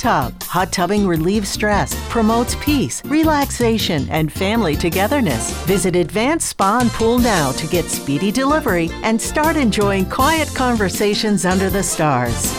tub. Hot tubbing relieves stress, promotes peace, relaxation, and family togetherness. Visit Advanced Spa and Pool now to get speedy delivery and start enjoying quiet conversations under the stars.